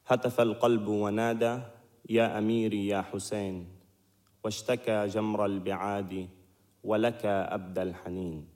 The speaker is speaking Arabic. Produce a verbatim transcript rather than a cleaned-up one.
هتف القلب ونادى يا أميري يا حسين، واشتكى جمر البعاد ولك أبدى الحنين.